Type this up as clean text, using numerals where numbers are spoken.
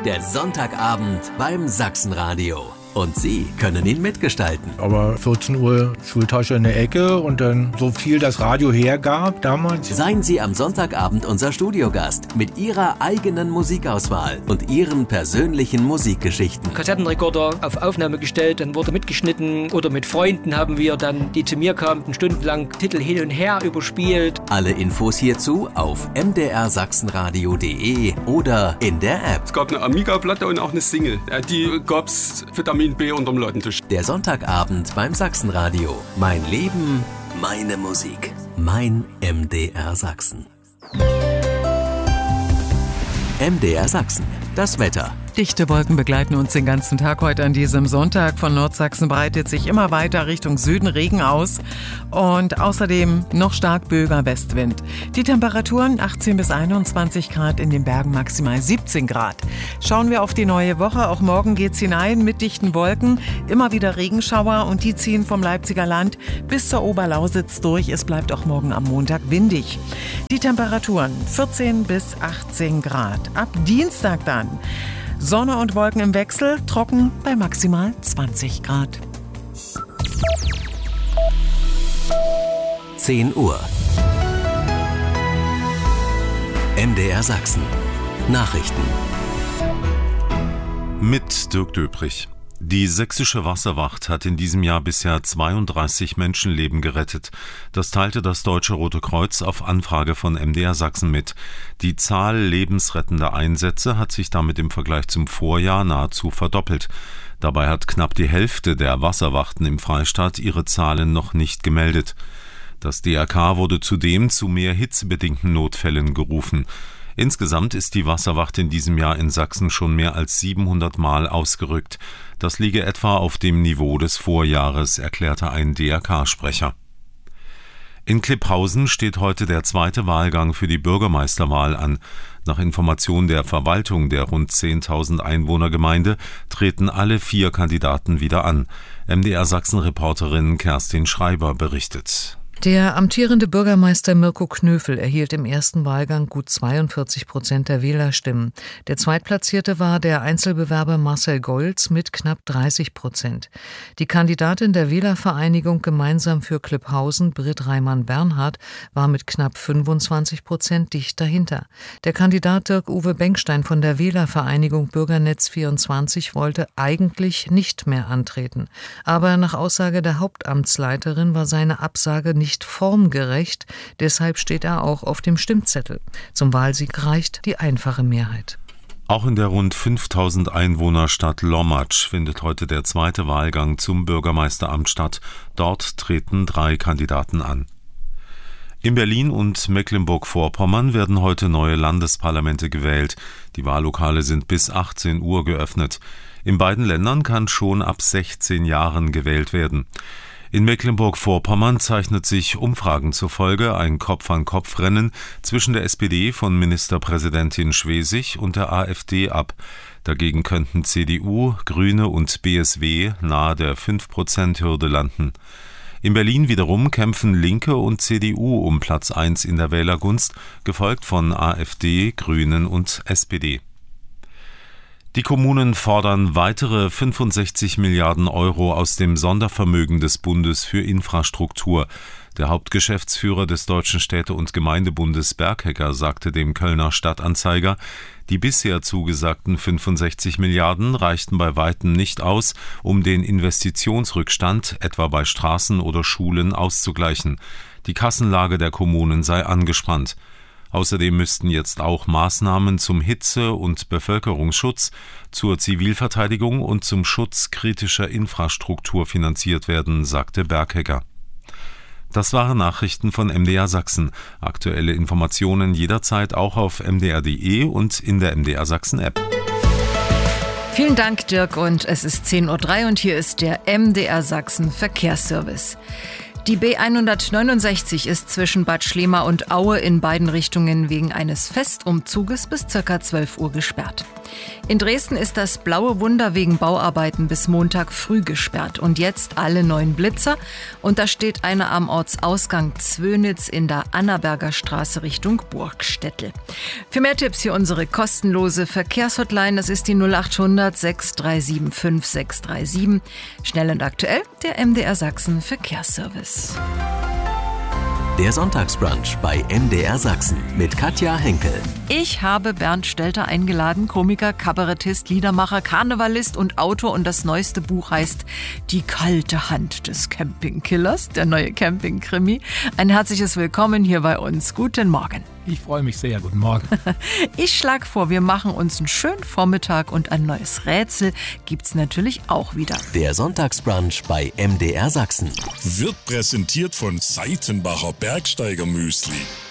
der Sonntagabend beim Sachsenradio. Und Sie können ihn mitgestalten. Aber 14 Uhr Schultasche in der Ecke und dann so viel das Radio hergab damals. Seien Sie am Sonntagabend unser Studiogast mit Ihrer eigenen Musikauswahl und Ihren persönlichen Musikgeschichten. Kassettenrekorder auf Aufnahme gestellt, dann wurde mitgeschnitten oder mit Freunden haben wir dann, die zu mir kamen, stundenlang Titel hin und her überspielt. Alle Infos hierzu auf mdrsachsenradio.de oder in der App. Es gab eine Amiga-Platte und auch eine Single. Die gab's Vitamin B unterm Ladentisch. Der Sonntagabend beim Sachsenradio. Mein Leben, meine Musik. Mein MDR Sachsen. MDR Sachsen. Das Wetter. Dichte Wolken begleiten uns den ganzen Tag heute an diesem Sonntag. Von Nordsachsen breitet sich immer weiter Richtung Süden Regen aus und außerdem noch stark böiger Westwind. Die Temperaturen 18 bis 21 Grad, in den Bergen maximal 17 Grad. Schauen wir auf die neue Woche. Auch morgen geht's hinein mit dichten Wolken. Immer wieder Regenschauer und die ziehen vom Leipziger Land bis zur Oberlausitz durch. Es bleibt auch morgen am Montag windig. Die Temperaturen 14 bis 18 Grad. Ab Dienstag dann Sonne und Wolken im Wechsel, trocken bei maximal 20 Grad. 10 Uhr. MDR Sachsen. Nachrichten. Mit Dirk Döprich. Die Sächsische Wasserwacht hat in diesem Jahr bisher 32 Menschenleben gerettet. Das teilte das Deutsche Rote Kreuz auf Anfrage von MDR Sachsen mit. Die Zahl lebensrettender Einsätze hat sich damit im Vergleich zum Vorjahr nahezu verdoppelt. Dabei hat knapp die Hälfte der Wasserwachten im Freistaat ihre Zahlen noch nicht gemeldet. Das DRK wurde zudem zu mehr hitzebedingten Notfällen gerufen. Insgesamt ist die Wasserwacht in diesem Jahr in Sachsen schon mehr als 700 Mal ausgerückt. Das liege etwa auf dem Niveau des Vorjahres, erklärte ein DRK-Sprecher. In Klipphausen steht heute der zweite Wahlgang für die Bürgermeisterwahl an. Nach Information der Verwaltung der rund 10.000 Einwohnergemeinde treten alle 4 Kandidaten wieder an. MDR Sachsen-Reporterin Kerstin Schreiber berichtet. Der amtierende Bürgermeister Mirko Knöfel erhielt im ersten Wahlgang gut 42% der Wählerstimmen. Der Zweitplatzierte war der Einzelbewerber Marcel Golz mit knapp 30%. Die Kandidatin der Wählervereinigung Gemeinsam für Klipphausen, Britt Reimann-Bernhard, war mit knapp 25% dicht dahinter. Der Kandidat Dirk-Uwe Bengstein von der Wählervereinigung Bürgernetz 24 wollte eigentlich nicht mehr antreten. Aber nach Aussage der Hauptamtsleiterin war seine Absage nicht formgerecht, deshalb steht er auch auf dem Stimmzettel. Zum Wahlsieg reicht die einfache Mehrheit. Auch in der rund 5000 Einwohnerstadt Lommatsch findet heute der zweite Wahlgang zum Bürgermeisteramt statt. Dort treten 3 Kandidaten an. In Berlin und Mecklenburg-Vorpommern werden heute neue Landesparlamente gewählt. Die Wahllokale sind bis 18 Uhr geöffnet. In beiden Ländern kann schon ab 16 Jahren gewählt werden. In Mecklenburg-Vorpommern zeichnet sich Umfragen zufolge ein Kopf-an-Kopf-Rennen zwischen der SPD von Ministerpräsidentin Schwesig und der AfD ab. Dagegen könnten CDU, Grüne und BSW nahe der 5%-Hürde landen. In Berlin wiederum kämpfen Linke und CDU um Platz 1 in der Wählergunst, gefolgt von AfD, Grünen und SPD. Die Kommunen fordern weitere 65 Milliarden Euro aus dem Sondervermögen des Bundes für Infrastruktur. Der Hauptgeschäftsführer des Deutschen Städte- und Gemeindebundes Berghecker sagte dem Kölner Stadtanzeiger, die bisher zugesagten 65 Milliarden reichten bei weitem nicht aus, um den Investitionsrückstand etwa bei Straßen oder Schulen auszugleichen. Die Kassenlage der Kommunen sei angespannt. Außerdem müssten jetzt auch Maßnahmen zum Hitze- und Bevölkerungsschutz, zur Zivilverteidigung und zum Schutz kritischer Infrastruktur finanziert werden, sagte Berghecker. Das waren Nachrichten von MDR Sachsen. Aktuelle Informationen jederzeit auch auf mdr.de und in der MDR Sachsen App. Vielen Dank, Dirk, und es ist 10:03 Uhr und hier ist der MDR Sachsen Verkehrsservice. Die B169 ist zwischen Bad Schlema und Aue in beiden Richtungen wegen eines Festumzuges bis ca. 12 Uhr gesperrt. In Dresden ist das Blaue Wunder wegen Bauarbeiten bis Montag früh gesperrt. Und jetzt alle 9 Blitzer. Und da steht einer am Ortsausgang Zwönitz in der Annaberger Straße Richtung Burgstettel. Für mehr Tipps hier unsere kostenlose Verkehrshotline. Das ist die 0800 637 5637. Schnell und aktuell der MDR Sachsen Verkehrsservice. Der Sonntagsbrunch bei MDR Sachsen mit Katja Henkel. Ich habe Bernd Stelter eingeladen, Komiker, Kabarettist, Liedermacher, Karnevalist und Autor. Und das neueste Buch heißt Die kalte Hand des Campingkillers, der neue Campingkrimi. Ein herzliches Willkommen hier bei uns. Guten Morgen. Ich freue mich sehr. Guten Morgen. Ich schlage vor, wir machen uns einen schönen Vormittag und ein neues Rätsel gibt's natürlich auch wieder. Der Sonntagsbrunch bei MDR Sachsen wird präsentiert von Seitenbacher Bergsteigermüsli.